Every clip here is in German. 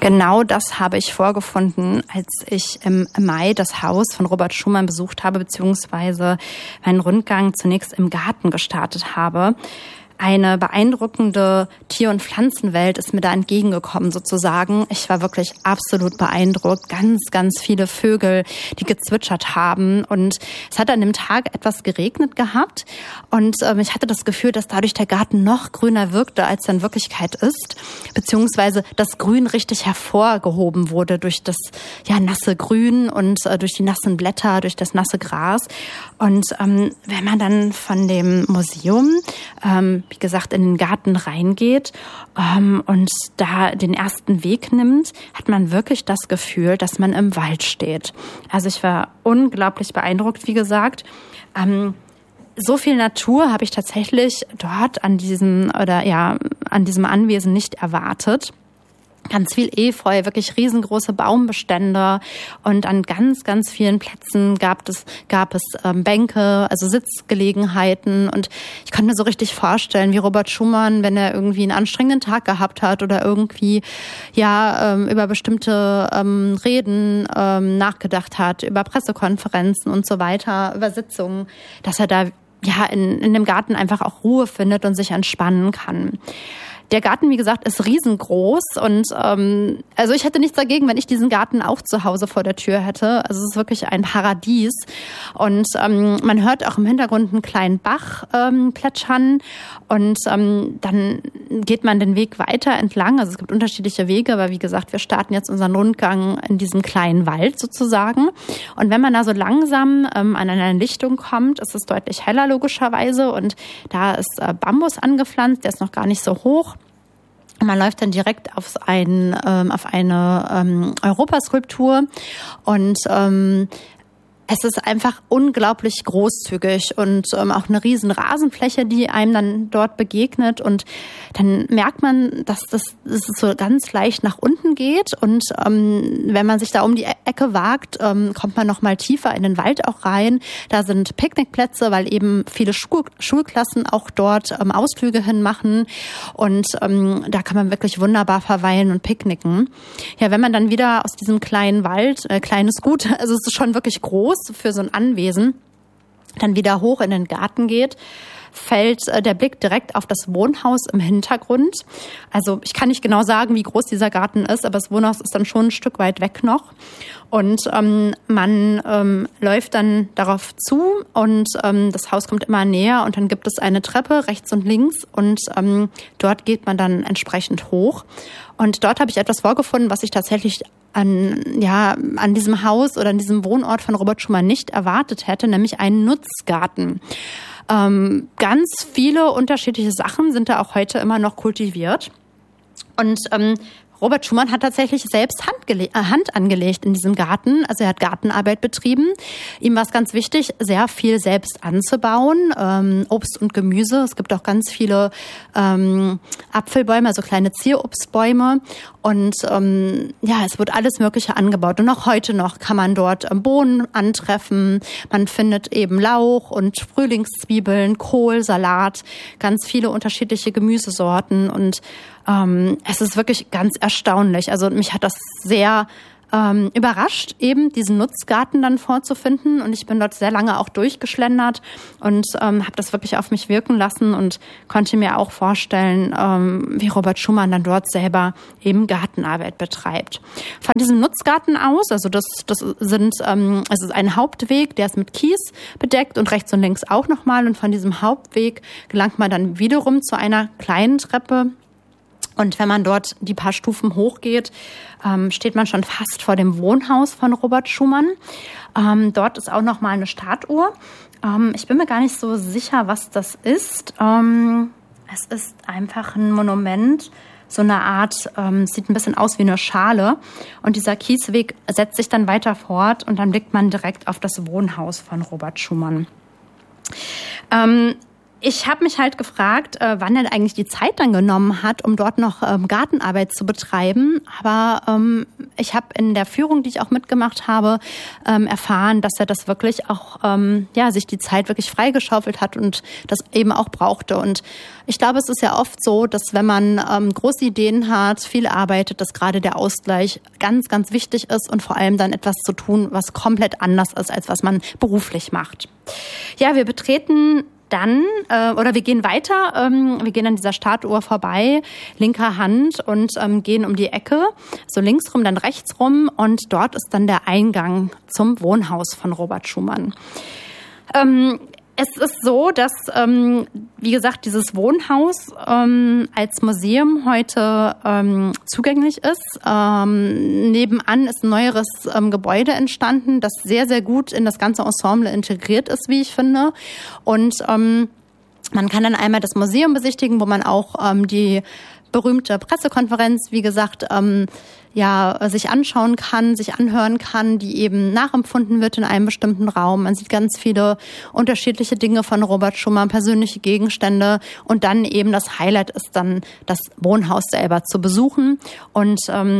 Genau das habe ich vorgefunden, als ich im Mai das Haus von Robert Schumann besucht habe, beziehungsweise meinen Rundgang zunächst im Garten gestartet habe. Eine beeindruckende Tier- und Pflanzenwelt ist mir da entgegengekommen sozusagen. Ich war wirklich absolut beeindruckt. Ganz, ganz viele Vögel, die gezwitschert haben. Und es hat an dem Tag etwas geregnet gehabt. Und ich hatte das Gefühl, dass dadurch der Garten noch grüner wirkte, als er in Wirklichkeit ist. Beziehungsweise das Grün richtig hervorgehoben wurde durch das nasse Grün und durch die nassen Blätter, durch das nasse Gras. Und wenn man dann von dem Museum wie gesagt, in den Garten reingeht und da den ersten Weg nimmt, hat man wirklich das Gefühl, dass man im Wald steht. Also ich war unglaublich beeindruckt, wie gesagt. So viel Natur habe ich tatsächlich dort an diesem Anwesen nicht erwartet. Ganz viel Efeu, wirklich riesengroße Baumbestände und an ganz, ganz vielen Plätzen gab es Bänke, also Sitzgelegenheiten und ich konnte mir so richtig vorstellen, wie Robert Schumann, wenn er irgendwie einen anstrengenden Tag gehabt hat oder irgendwie über bestimmte Reden nachgedacht hat, über Pressekonferenzen und so weiter, über Sitzungen, dass er da in dem Garten einfach auch Ruhe findet und sich entspannen kann. Der Garten, wie gesagt, ist riesengroß und also ich hätte nichts dagegen, wenn ich diesen Garten auch zu Hause vor der Tür hätte. Also es ist wirklich ein Paradies und man hört auch im Hintergrund einen kleinen Bach plätschern und dann geht man den Weg weiter entlang. Also es gibt unterschiedliche Wege, aber wie gesagt, wir starten jetzt unseren Rundgang in diesem kleinen Wald sozusagen. Und wenn man da so langsam an eine Lichtung kommt, ist es deutlich heller logischerweise und da ist Bambus angepflanzt, der ist noch gar nicht so hoch. Man läuft dann direkt auf eine Europaskulptur und es ist einfach unglaublich großzügig und auch eine riesen Rasenfläche, die einem dann dort begegnet. Und dann merkt man, dass es so ganz leicht nach unten geht. Und wenn man sich da um die Ecke wagt, kommt man noch mal tiefer in den Wald auch rein. Da sind Picknickplätze, weil eben viele Schulklassen auch dort Ausflüge hinmachen. Und da kann man wirklich wunderbar verweilen und picknicken. Ja, wenn man dann wieder aus diesem kleinen Wald, kleines Gut, also es ist schon wirklich groß, für so ein Anwesen, dann wieder hoch in den Garten geht, fällt der Blick direkt auf das Wohnhaus im Hintergrund. Also ich kann nicht genau sagen, wie groß dieser Garten ist, aber das Wohnhaus ist dann schon ein Stück weit weg noch. Und man läuft dann darauf zu und das Haus kommt immer näher und dann gibt es eine Treppe rechts und links und dort geht man dann entsprechend hoch. Und dort habe ich etwas vorgefunden, was ich tatsächlich an diesem Haus oder an diesem Wohnort von Robert Schumann nicht erwartet hätte, nämlich einen Nutzgarten. Ganz viele unterschiedliche Sachen sind da auch heute immer noch kultiviert. Und Robert Schumann hat tatsächlich selbst Hand angelegt in diesem Garten. Also er hat Gartenarbeit betrieben. Ihm war es ganz wichtig, sehr viel selbst anzubauen. Obst und Gemüse. Es gibt auch ganz viele Apfelbäume, also kleine Zierobstbäume. Und es wird alles Mögliche angebaut. Und auch heute noch kann man dort Bohnen antreffen. Man findet eben Lauch und Frühlingszwiebeln, Kohl, Salat, ganz viele unterschiedliche Gemüsesorten. Und es ist wirklich ganz erstaunlich. Also mich hat das sehr überrascht, eben diesen Nutzgarten dann vorzufinden. Und ich bin dort sehr lange auch durchgeschlendert und habe das wirklich auf mich wirken lassen und konnte mir auch vorstellen, wie Robert Schumann dann dort selber eben Gartenarbeit betreibt. Von diesem Nutzgarten aus, also es ist ein Hauptweg, der ist mit Kies bedeckt und rechts und links auch nochmal. Und von diesem Hauptweg gelangt man dann wiederum zu einer kleinen Treppe. Und wenn man dort die paar Stufen hochgeht, steht man schon fast vor dem Wohnhaus von Robert Schumann. Dort ist auch noch mal eine Statuhr. Ich bin mir gar nicht so sicher, was das ist. Es ist einfach ein Monument, so eine Art, sieht ein bisschen aus wie eine Schale. Und dieser Kiesweg setzt sich dann weiter fort und dann blickt man direkt auf das Wohnhaus von Robert Schumann. ich habe mich halt gefragt, wann er eigentlich die Zeit dann genommen hat, um dort noch Gartenarbeit zu betreiben. Aber ich habe in der Führung, die ich auch mitgemacht habe, erfahren, dass er das wirklich auch, sich die Zeit wirklich freigeschaufelt hat und das eben auch brauchte. Und ich glaube, es ist ja oft so, dass wenn man große Ideen hat, viel arbeitet, dass gerade der Ausgleich ganz, ganz wichtig ist und vor allem dann etwas zu tun, was komplett anders ist, als was man beruflich macht. Ja, wir betreten dann, wir gehen weiter, wir gehen an dieser Startuhr vorbei, linker Hand und gehen um die Ecke, so links rum, dann rechts rum und dort ist dann der Eingang zum Wohnhaus von Robert Schumann. Es ist so, dass, wie gesagt, dieses Wohnhaus als Museum heute zugänglich ist. Nebenan ist ein neueres Gebäude entstanden, das sehr, sehr gut in das ganze Ensemble integriert ist, wie ich finde. Und man kann dann einmal das Museum besichtigen, wo man auch die berühmte Pressekonferenz, wie gesagt, sich anschauen kann, sich anhören kann, die eben nachempfunden wird in einem bestimmten Raum. Man sieht ganz viele unterschiedliche Dinge von Robert Schumann, persönliche Gegenstände und dann eben das Highlight ist dann das Wohnhaus selber zu besuchen und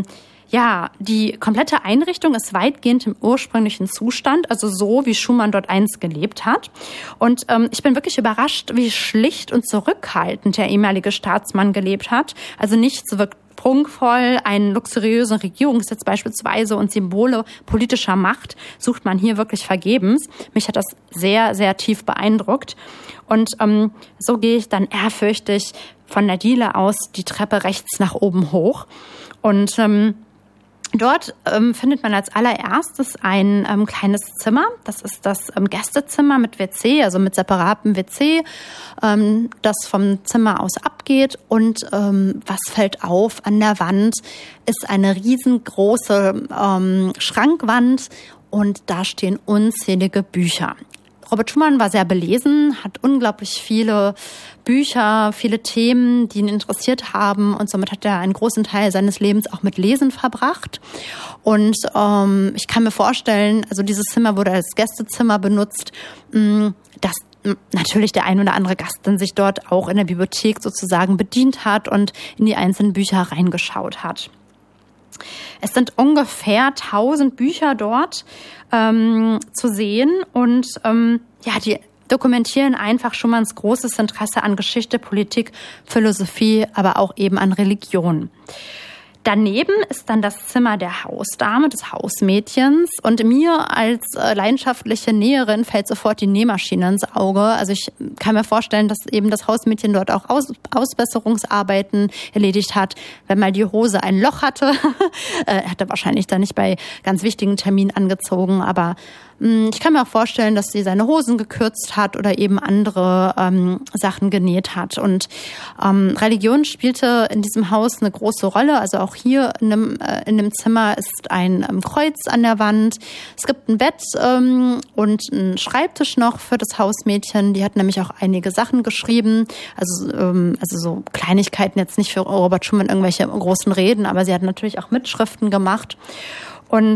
die komplette Einrichtung ist weitgehend im ursprünglichen Zustand, also so, wie Schumann dort einst gelebt hat. Und ich bin wirklich überrascht, wie schlicht und zurückhaltend der ehemalige Staatsmann gelebt hat. Also nichts wirkt prunkvoll, einen luxuriösen Regierungssitz beispielsweise und Symbole politischer Macht sucht man hier wirklich vergebens. Mich hat das sehr, sehr tief beeindruckt. Und so gehe ich dann ehrfürchtig von der Diele aus die Treppe rechts nach oben hoch. Und dort findet man als allererstes ein kleines Zimmer. Das ist das Gästezimmer mit WC, also mit separatem WC, das vom Zimmer aus abgeht. Und was fällt auf an der Wand, ist eine riesengroße Schrankwand und da stehen unzählige Bücher. Robert Schumann war sehr belesen, hat unglaublich viele Bücher, viele Themen, die ihn interessiert haben und somit hat er einen großen Teil seines Lebens auch mit Lesen verbracht. Und ich kann mir vorstellen, also dieses Zimmer wurde als Gästezimmer benutzt, dass natürlich der ein oder andere Gast dann sich dort auch in der Bibliothek sozusagen bedient hat und in die einzelnen Bücher reingeschaut hat. Es sind ungefähr 1000 Bücher dort zu sehen und die dokumentieren einfach Schumanns großes Interesse an Geschichte, Politik, Philosophie, aber auch eben an Religion. Daneben ist dann das Zimmer der Hausdame, des Hausmädchens. Und mir als leidenschaftliche Näherin fällt sofort die Nähmaschine ins Auge. Also ich kann mir vorstellen, dass eben das Hausmädchen dort auch Ausbesserungsarbeiten erledigt hat. Wenn mal die Hose ein Loch hatte, er hatte wahrscheinlich dann nicht bei ganz wichtigen Terminen angezogen, aber ich kann mir auch vorstellen, dass sie seine Hosen gekürzt hat oder eben andere Sachen genäht hat. Und Religion spielte in diesem Haus eine große Rolle. Also auch hier in dem Zimmer ist ein Kreuz an der Wand. Es gibt ein Bett und einen Schreibtisch noch für das Hausmädchen. Die hat nämlich auch einige Sachen geschrieben. Also so Kleinigkeiten, jetzt nicht für Robert Schumann irgendwelche großen Reden, aber sie hat natürlich auch Mitschriften gemacht. Und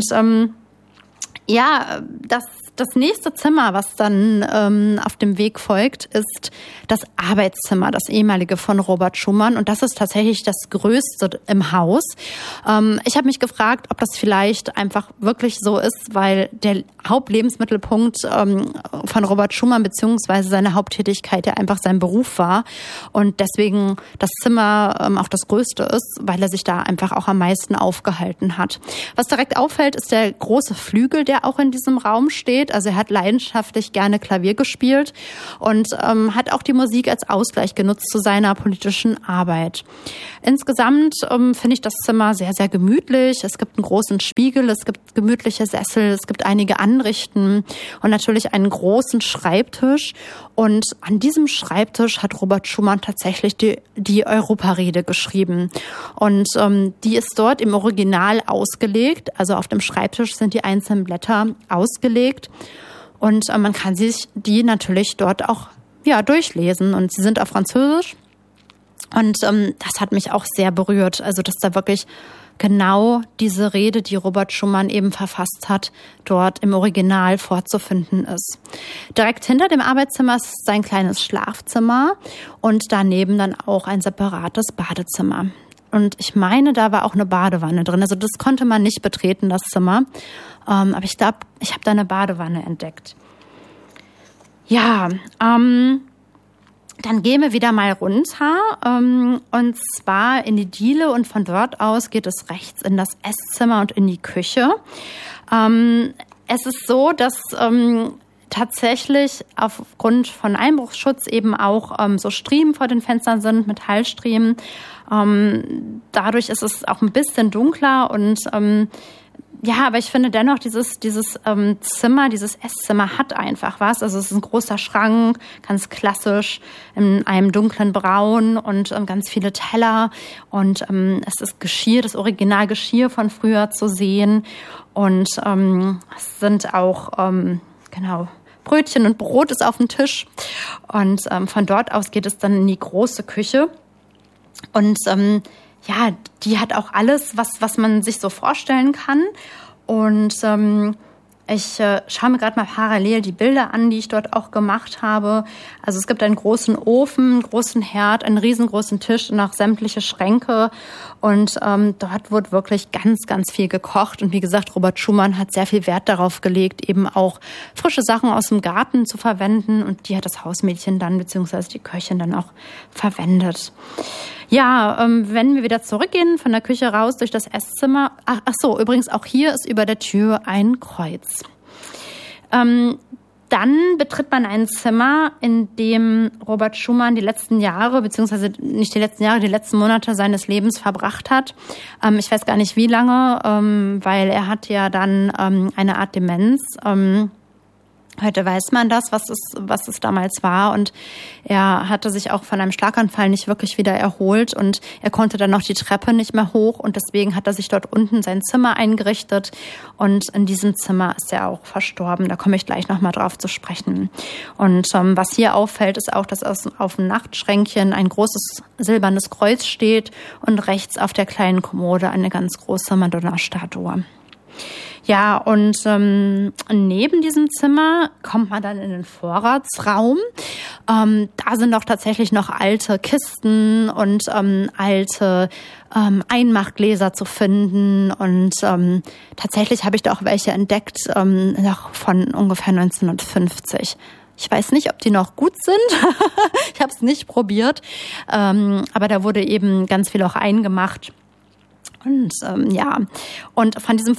das nächste Zimmer, was dann auf dem Weg folgt, ist das Arbeitszimmer, das ehemalige von Robert Schumann. Und das ist tatsächlich das größte im Haus. Ich habe mich gefragt, ob das vielleicht einfach wirklich so ist, weil der Hauptlebensmittelpunkt von Robert Schumann beziehungsweise seine Haupttätigkeit ja einfach sein Beruf war. Und deswegen das Zimmer auch das größte ist, weil er sich da einfach auch am meisten aufgehalten hat. Was direkt auffällt, ist der große Flügel, der auch in diesem Raum steht. Also er hat leidenschaftlich gerne Klavier gespielt und hat auch die Musik als Ausgleich genutzt zu seiner politischen Arbeit. Insgesamt finde ich das Zimmer sehr, sehr gemütlich. Es gibt einen großen Spiegel, es gibt gemütliche Sessel, es gibt einige Anrichten und natürlich einen großen Schreibtisch. Und an diesem Schreibtisch hat Robert Schumann tatsächlich die Europarede geschrieben. Und die ist dort im Original ausgelegt. Also auf dem Schreibtisch sind die einzelnen Blätter ausgelegt. Und man kann sich die natürlich dort auch durchlesen. Und sie sind auf Französisch. Und das hat mich auch sehr berührt. Also, dass da wirklich genau diese Rede, die Robert Schumann eben verfasst hat, dort im Original vorzufinden ist. Direkt hinter dem Arbeitszimmer ist sein kleines Schlafzimmer und daneben dann auch ein separates Badezimmer. Und ich meine, da war auch eine Badewanne drin. Also das konnte man nicht betreten, das Zimmer. Aber ich glaube, ich habe da eine Badewanne entdeckt. Ja, dann gehen wir wieder mal runter, und zwar in die Diele, und von dort aus geht es rechts in das Esszimmer und in die Küche. Es ist so, dass tatsächlich aufgrund von Einbruchsschutz eben auch so Striemen vor den Fenstern sind, Metallstriemen. Dadurch ist es auch ein bisschen dunkler und ja, aber ich finde dennoch, dieses Zimmer, dieses Esszimmer hat einfach was. Also es ist ein großer Schrank, ganz klassisch, in einem dunklen Braun und ganz viele Teller. Und es ist Geschirr, das Originalgeschirr von früher zu sehen. Und es sind auch, Brötchen und Brot ist auf dem Tisch. Und von dort aus geht es dann in die große Küche. Und ja, die hat auch alles, was man sich so vorstellen kann. Und ich schaue mir gerade mal parallel die Bilder an, die ich dort auch gemacht habe. Also es gibt einen großen Ofen, einen großen Herd, einen riesengroßen Tisch und auch sämtliche Schränke. Und dort wird wirklich ganz, ganz viel gekocht. Und wie gesagt, Robert Schumann hat sehr viel Wert darauf gelegt, eben auch frische Sachen aus dem Garten zu verwenden. Und die hat das Hausmädchen dann, beziehungsweise die Köchin dann auch verwendet. Ja, wenn wir wieder zurückgehen von der Küche raus durch das Esszimmer. Ach so, übrigens auch hier ist über der Tür ein Kreuz. Dann betritt man ein Zimmer, in dem Robert Schumann die letzten Jahre, beziehungsweise nicht die letzten Jahre, die letzten Monate seines Lebens verbracht hat. Ich weiß gar nicht wie lange, weil er hat ja dann eine Art Demenz. Heute weiß man das, was es damals war, und er hatte sich auch von einem Schlaganfall nicht wirklich wieder erholt und er konnte dann noch die Treppe nicht mehr hoch, und deswegen hat er sich dort unten sein Zimmer eingerichtet, und in diesem Zimmer ist er auch verstorben. Da komme ich gleich nochmal drauf zu sprechen. Und was hier auffällt, ist auch, dass auf dem Nachtschränkchen ein großes silbernes Kreuz steht und rechts auf der kleinen Kommode eine ganz große Madonna-Statue. Ja, und neben diesem Zimmer kommt man dann in den Vorratsraum. Da sind auch tatsächlich noch alte Kisten und alte Einmachgläser zu finden. Und tatsächlich habe ich da auch welche entdeckt, noch von ungefähr 1950. Ich weiß nicht, ob die noch gut sind. Ich habe es nicht probiert. Aber da wurde eben ganz viel auch eingemacht. Und ja, und von diesem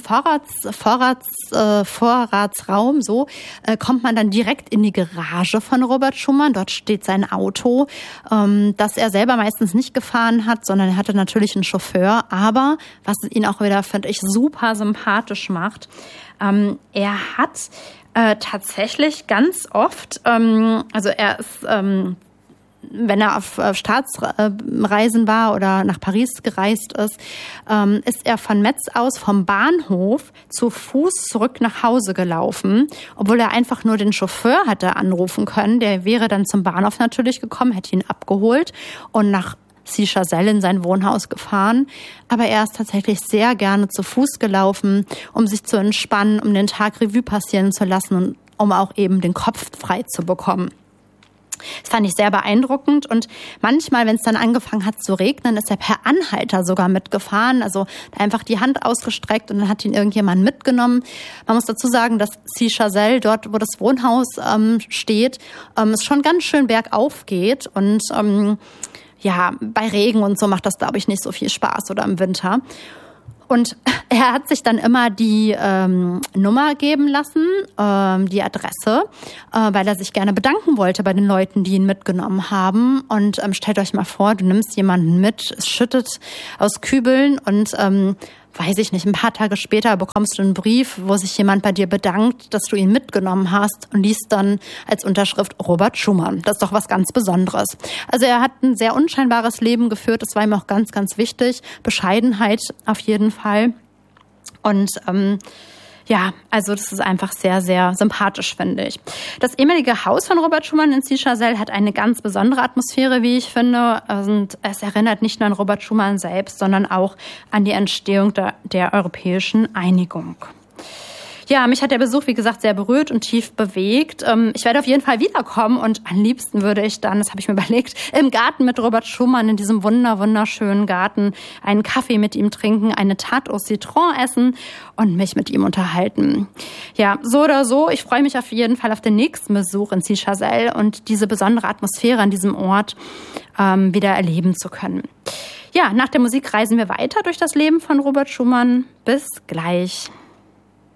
Vorratsraum kommt man dann direkt in die Garage von Robert Schumann. Dort steht sein Auto, das er selber meistens nicht gefahren hat, sondern er hatte natürlich einen Chauffeur. Aber was ihn auch wieder, finde ich, super sympathisch macht, er hat tatsächlich ganz oft, also er ist wenn er auf Staatsreisen war oder nach Paris gereist ist, ist er von Metz aus vom Bahnhof zu Fuß zurück nach Hause gelaufen, obwohl er einfach nur den Chauffeur hatte anrufen können. Der wäre dann zum Bahnhof natürlich gekommen, hätte ihn abgeholt und nach Seychelles in sein Wohnhaus gefahren. Aber er ist tatsächlich sehr gerne zu Fuß gelaufen, um sich zu entspannen, um den Tag Revue passieren zu lassen und um auch eben den Kopf frei zu bekommen. Das fand ich sehr beeindruckend, und manchmal, wenn es dann angefangen hat zu regnen, ist er per Anhalter sogar mitgefahren, also einfach die Hand ausgestreckt, und dann hat ihn irgendjemand mitgenommen. Man muss dazu sagen, dass Seychelles, dort wo das Wohnhaus steht, es schon ganz schön bergauf geht, und ja, bei Regen und so macht das, glaube ich, nicht so viel Spaß, oder im Winter. Und er hat sich dann immer die Nummer geben lassen, die Adresse, weil er sich gerne bedanken wollte bei den Leuten, die ihn mitgenommen haben. Und stellt euch mal vor, du nimmst jemanden mit, es schüttet aus Kübeln, und weiß ich nicht, ein paar Tage später bekommst du einen Brief, wo sich jemand bei dir bedankt, dass du ihn mitgenommen hast, und liest dann als Unterschrift Robert Schumann. Das ist doch was ganz Besonderes. Also er hat ein sehr unscheinbares Leben geführt. Das war ihm auch ganz, ganz wichtig. Bescheidenheit auf jeden Fall. Und Ja, also das ist einfach sehr, sehr sympathisch, finde ich. Das ehemalige Haus von Robert Schumann in Seychelles hat eine ganz besondere Atmosphäre, wie ich finde. Und es erinnert nicht nur an Robert Schumann selbst, sondern auch an die Entstehung der europäischen Einigung. Ja, mich hat der Besuch, wie gesagt, sehr berührt und tief bewegt. Ich werde auf jeden Fall wiederkommen und am liebsten würde ich dann, das habe ich mir überlegt, im Garten mit Robert Schumann, in diesem wunderschönen Garten, einen Kaffee mit ihm trinken, eine Tarte au Citron essen und mich mit ihm unterhalten. Ja, so oder so, ich freue mich auf jeden Fall auf den nächsten Besuch in Seychelles und diese besondere Atmosphäre an diesem Ort wieder erleben zu können. Ja, nach der Musik reisen wir weiter durch das Leben von Robert Schumann. Bis gleich.